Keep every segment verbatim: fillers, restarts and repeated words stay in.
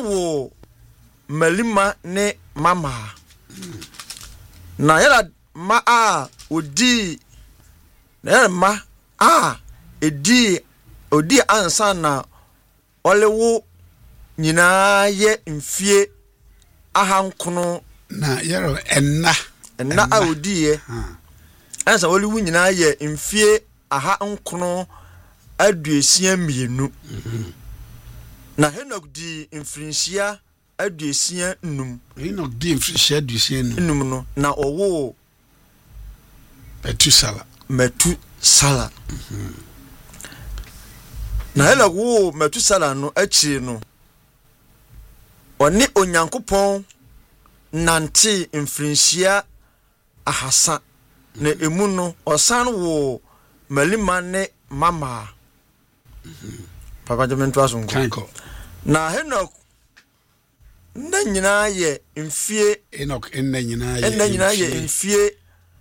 wo malima ne mama na yela ma a odi na ma a edi odi ansa na olewo nyina ye mfie ahankono na yero enna enna a odi ye ansa olewo nyina ye mfie ahankono aduesia mienu na Henok di mfrinhia aduesia nnum Henok di mfrinhia aduesia nnum no na owo Metusala Metusala na Henok wo Metusala no achi no oni onyankopon nante mfrinhia ahasa na emu no osan wo malima ne mama papa jamento asunko kanko na Henok na nyina ye mfie Henok enna nyina ye enna nyina ye mfie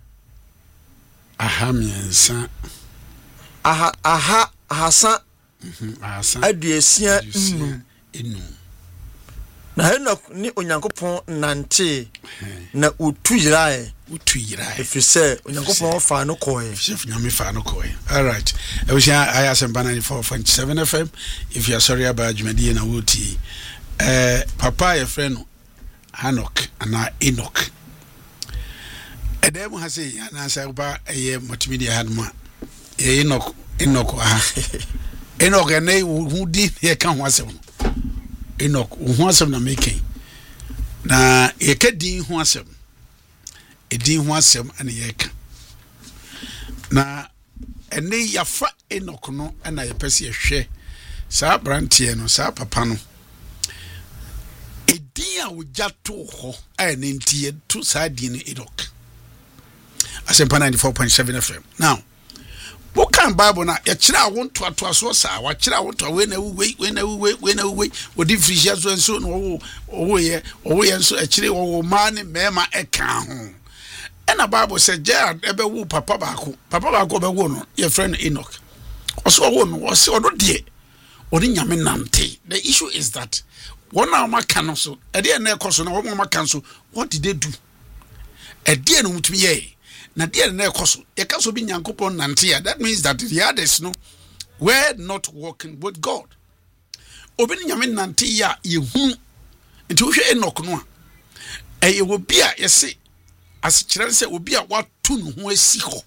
aha miensa aha aha hasa mhm hasa aduesia nnum enu na Henok ni onyankopon nante na utu yirae utu yirae efise onyankopon fa no koe chef nyame fa no koe. All right, I wish I I am ninety-four point seven F M. If you are sorry about Jumadi na wuti eh papa your friend Henok ana Enoch edem ha say na say ba eh multimedia hadma Enoch Enoch ha Enoch ene hu di e kan ho asem Enoch hu asem na making na e ka din hu asem edin hu asem ana ye ka na ene yafa Enoch no ana ye pese hwe sa brantie no sa papa no edin a wujato ho ene ntie to sa din Enoch Asempa ninety-four point seven F M. Now what can Bible na ya kira won to ato aso sa wa kira won to we na we we na we we na we wo di frisia so enso no wo ye wo ye enso a kire wo ma ne mema e kan ho e na Bible say Jared ebe wo papa baako papa baako be wo no your friend Enoch oso wo no o se odo de odi nyame nante. The issue is that one na ma kan so e de na ekoso na wo ma kan so what did they do e de no mutumi ye na dear na ekoso e ka so bi nyankopon nante ya. That means that the others no were not working with God. Obi nyame nante ya yehu nti wo hwe Enoch no a e wo bi a yese asikire se obi a watu no ho asi ho.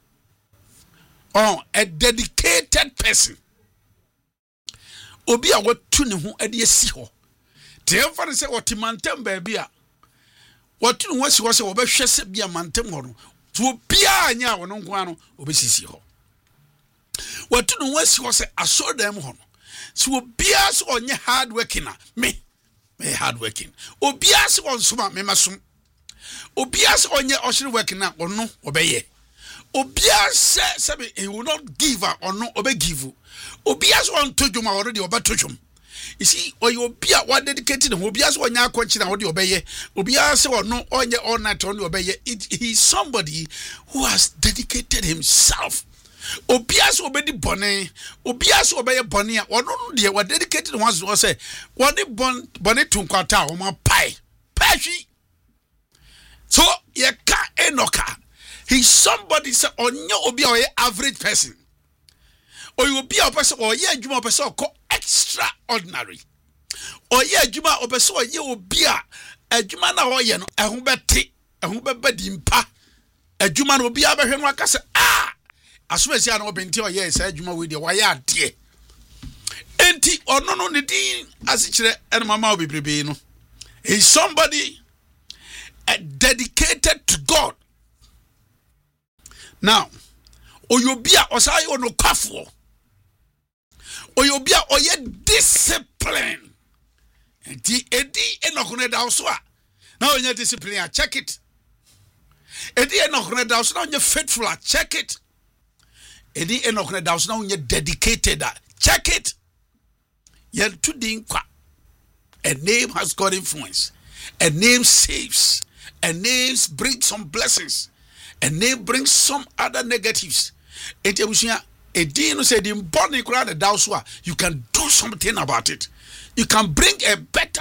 Oh, a dedicated person. Obi a watu ne ho ade asi ho. Te every say otimantem ba bi a watu no asi ho se wo be hwe se bia mantem ho no to bia anya wono nko ano obesisi ho watu no wasi ho se asodam ho no so bia so onye hard working na me me hard working obia se onsoma me masom obia se onye oshiri working na ono obeye obia se se he will not give ono obe give obia se on tojuma already obatojum. You see, or you be a one dedicated and will be as one yaquachin or the obey, Obia so or no on your own night on the obey. He's somebody who has dedicated himself. Obias obey bonnet, Obias obey a bonnet, or no dear, what dedicated ones was say, what the bon bonnet to quata or my pie. Pashy. So ye ka Enoka. He's somebody say on your obia average person. Or you be a person or ye juma person called extraordinary. Or ye juma or person ye will be a juma na or ye no a humbeti a humbedimpa a juma will be a behenwaka say ah as soon as you are no benti or yes a juma with the wire dear. Enti or no no the dean as it and mama will be brebe. He's somebody uh, dedicated to God. Now, or you be a osai or no kafo. Or you be a or yet discipline. Edi edi enokune da oswa. Now you discipline, check it. Edi enokune da oswa now you faithful, check it. Edi enokune da oswa now you dedicated, check it. You're too dinkwa. A name has got influence. A name saves. A name brings some blessings. A name brings some other negatives. A dean said in body crowd you can do something about it. You can bring a better